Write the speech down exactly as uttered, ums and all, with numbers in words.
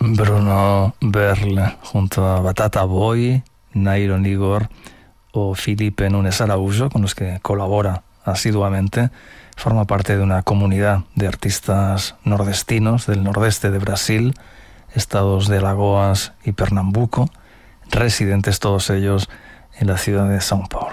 Bruno Berle junto a Batata Boy, Nairo Nigor o Felipe Núñez Araújo, con los que colabora asiduamente. Forma parte de una comunidad de artistas nordestinos del nordeste de Brasil, estados de Alagoas y Pernambuco, residentes todos ellos en la ciudad de São Paulo.